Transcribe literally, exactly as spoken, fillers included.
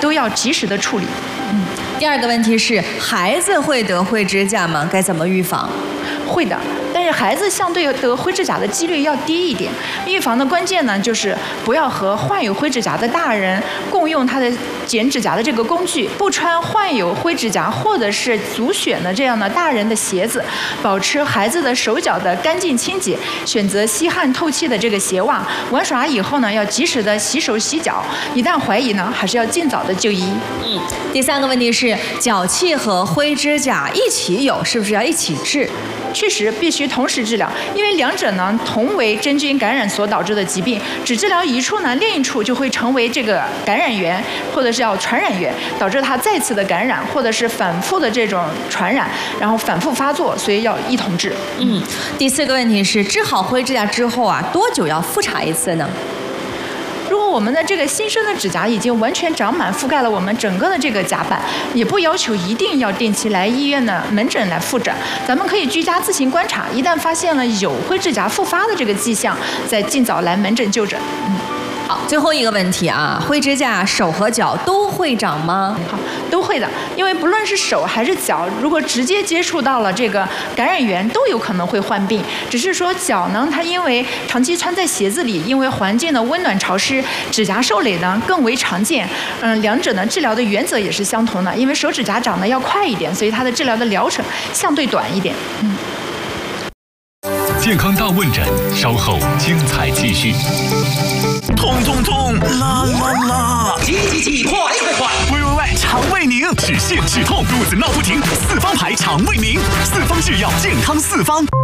都要及时的处理。 嗯，第二个问题是，孩子会得灰指甲吗？该怎么预防？ 会的，但是孩子相对得灰指甲的几率要低一点。预防的关键呢，就是不要和患有灰指甲的大人共用他的剪指甲的这个工具，不穿患有灰指甲或者是足癣的这样的大人的鞋子，保持孩子的手脚的干净清洁，选择吸汗透气的这个鞋袜。玩耍以后呢，要及时的洗手洗脚，一旦怀疑呢，还是要尽早的就医。 嗯，第三个问题是，脚气和灰指甲一起有，是不是要一起治？ 确实必须同时治疗，因为两者呢同为真菌感染所导致的疾病，只治疗一处呢，另一处就会成为这个感染源，或者是叫传染源，导致它再次的感染，或者是反复的这种传染，然后反复发作，所以要一同治。 嗯，第四个问题是，治好灰指甲之后啊，多久要复查一次呢？ 如果我们的这个新生的指甲已经完全长满，覆盖了我们整个的这个甲板，也不要求一定要定期来医院的门诊来复诊，咱们可以居家自行观察，一旦发现了有灰指甲复发的这个迹象，再尽早来门诊就诊。嗯。 好，最后一个问题啊，灰指甲手和脚都会长吗？ 好，都会的，因为不论是手还是脚，如果直接接触到了这个感染源，都有可能会患病。只是说脚呢，它因为长期穿在鞋子里，因为环境的温暖潮湿，指甲受累呢更为常见。嗯，两者呢治疗的原则也是相同的，因为手指甲长得要快一点，所以它的治疗的疗程相对短一点。嗯。 健康大问诊，稍后精彩继续。 痛痛痛，啦啦啦！ 急急急，快快快！ 喂喂喂，肠胃宁，止泻止痛，肚子闹不停，四方牌肠胃宁，四方制药，健康四方。